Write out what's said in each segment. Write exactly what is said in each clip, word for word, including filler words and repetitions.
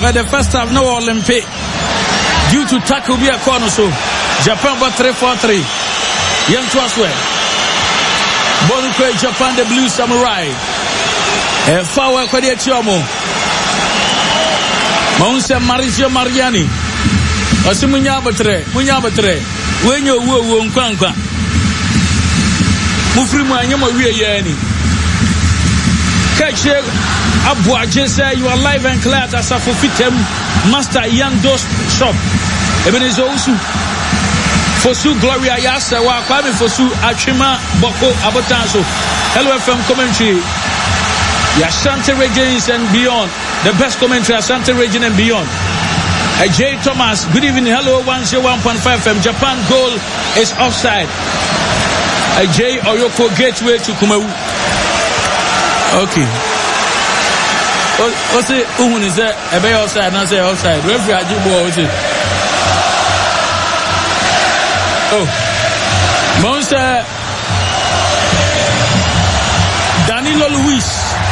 for the first half no Olympic due to tackle be a corner so Japan but three four three. Young Twaswe. Bonukwe Japan the Blue Samurai. E fawa kwa dia chiomo. Maunse Mauricio Mariani. Osi munya batre, munya batre. Wenyo wo wo nkwankwa. Mufri mu anyama wie ye ni. Kache Abuaje say you are live and clear at Asafo Fitem Master Yandos shop. Ebenezo Usu. Fosu Gloria Yasa wa Kwame Fosu Achima Boko Abotanso. Hello F M commentary. Ashanti regions and beyond. The best commentary Ashanti region and beyond. Uh, J Thomas, good evening. Hello one oh one point five F M. Japan goal is offside. Uh, J Oyoko gateway to Kumawu. Okay. What's it? Uhun is there? A bay offside, not say offside. Referee Ajibo, what's it? Oh, Monster Danilo Luis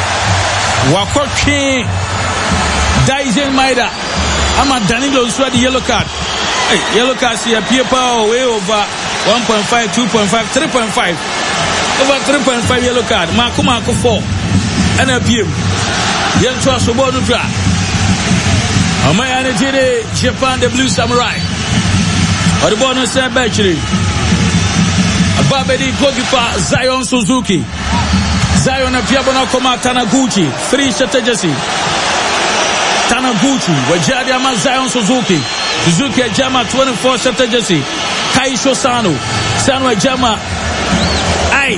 Wakoki Daisen Maida. I'm a Danilo Luis the yellow card. Hey, yellow card see a paper way over one point five, two point five, three point five. Over three point five yellow card. Marco Marco four. And a P M. Young Trust for Bono Dra. Amaya Jede Japan the Blue Samurai. Or the bonus said Bachiri. Babedi goalkeeper Zion Suzuki. Zion and Piabona Koma Tanaguchi. Three strategies. Tanaguchi. Wajadi Ama Zion Suzuki. Suzuki Jama twenty-four strategies. Kaisho Sano. Sano Jama. Ai.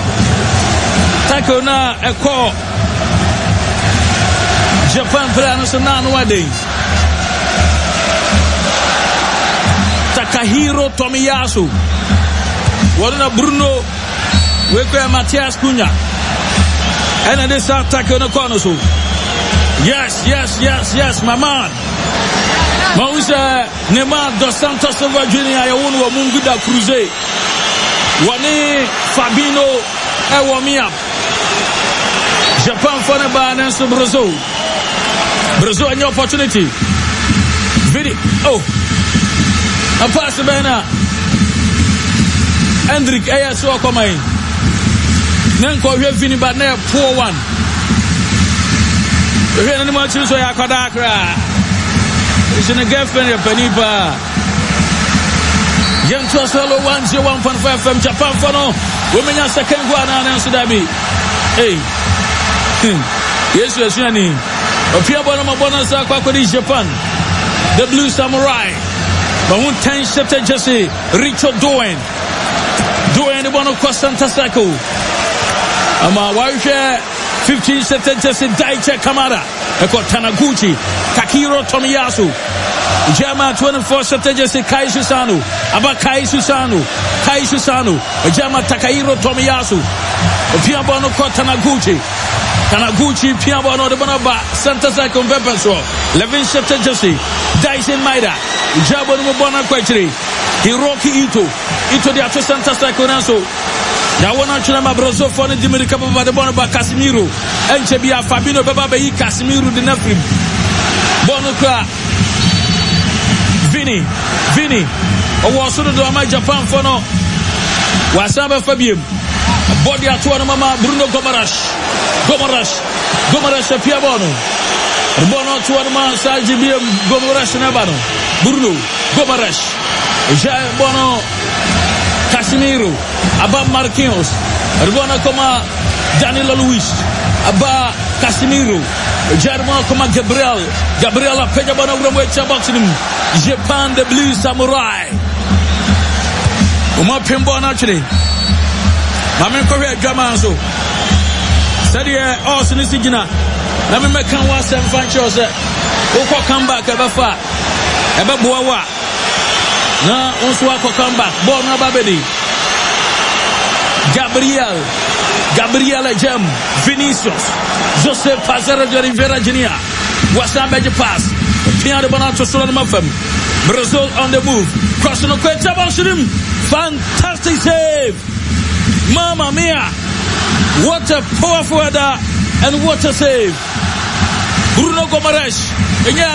Tako na eko. Japan player no sanano wade. Takahiro Tomiyasu. Wadona Bruno Wekwe Matias Cunha. And this attack on the corner so. Yes, yes, yes, yes, my man. Mausa Neymar dos Santos Silva Junior Ayawunu wa Mungu da Cruze. Wani Fabino Ewamia. Japan for the bar and so Brazil. Brazil any opportunity. Video. Oh. A pass the banner. Hendrik Eya so come in. Nanko we fini but na poor one. We hear any more choose so ya kwadakra. It's in a girlfriend ya panipa. Young Trust Hello one oh one point five F M Japan for no. Women ya second one and so that be. Hey. Yes, yes, yani. Opia bona mabona sa kwa kwa Japan. The Blue Samurai. But one ten shifted Jesse Richard Doen. Doen the one of Santa Sako. Ama waisha fifteen shifted Jesse Daiche Kamara. Eko Tanaguchi. Takiro Tomiyasu. Jama twenty-four shifted Jesse Kaishu Sanu. Aba Kaishu Sanu. Kaishu Sanu. Jama Takahiro Tomiyasu. Opia bona kwa Tanaguchi. Tanaguchi Piabono the Bonaba Santa Sako Bepenso. Levin shifted Jesse. Dyson Maida. Jabon Mubona Quetri. Hiroki Ito. Ito the Ato Santa Saconanso. Yawana Chunama Brozo for the Dimirica by the Bonaba Casimiro. And Chebia Fabino Baba Casimiro the Neprim. Bonuka. Vini. Vini. Owasu do Ama Japan for no. Wasaba Fabium. Body at one Mama Bruno Gomarash. Gomarash. Gomarash Piabono. Bono to one man Saji Gomarash Nabano. Bruno Gomarash. Jai Bono Casimiro. Abba Marquinhos. Bono Coma Danilo Luis. Abba Casimiro. German Coma Gabriel. Gabriela Pejabono Romecha Boxing. Japan the Blue Samurai. Uma Pimbo naturally. Mamen Korea Gamanzo. Sadia also Nisigina. Na me make one sem fan show say wo come back ebe fa ebe boawa na onso akọ come back ball na babedi Gabriel Gabriel Jam Vinicius Joseph Pazero de Rivera Junior Wasambe pass Pia de Bonato Solano Mafam Brazil on the move crossing the queta Balshirim fantastic save Mamma mia what a powerful header and what a save Bruno Gomaresh.